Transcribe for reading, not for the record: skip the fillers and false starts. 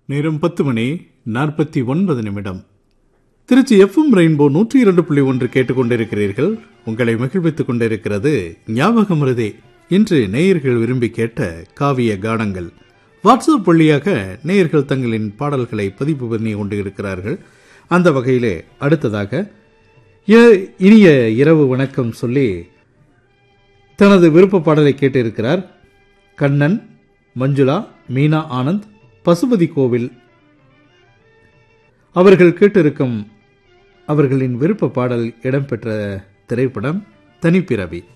நேரம் 10:49 Trichy FM rainbow 102.1 கேட்டுக்கொண்டிருக்கிறீர்கள். உங்களை மகிழ்வித்துக் கொண்டிருக்கிறது ஞாபகம் மருதே. இன்று நேயர்கள் விரும்பி கேட்ட காவிய கானங்கள். வாட்ஸ்அப் வழியாக நேயர்கள் தங்களின் பாடல்களை பதிவு பண்ணி கொண்டிருக்கிறார்கள். அந்த வகையிலே அடுத்ததாக இனிய இரவு வணக்கம் சொல்லி தனது விருப்ப பாடலை கேட்டிருக்கிறார் கண்ணன், மஞ்சுளா, மீனா ஆனந்த், பசுபதி கோவில். அவர்கள் கேட்டிருக்கும் அவர்களின் விருப்ப பாடல் இடம்பெற்ற திரைப்படம் தனிப்பிறவி.